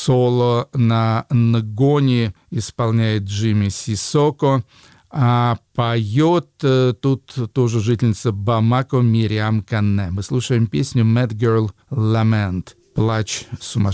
Соло на нгоне исполняет Джимми Сисоко, а поет тут тоже жительница Бамако Мириам Канне. Мы слушаем песню «Mad Girl Lament» — «Плач сумасшедшей